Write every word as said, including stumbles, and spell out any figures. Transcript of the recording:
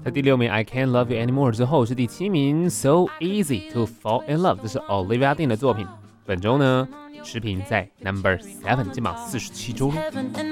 在第六名 I Can't Love You Anymore 之后是第七名 So Easy to Fall in Love， 这是 Olivia Dean 的作品。本周呢持平在 Number Seven， 进榜四十七周。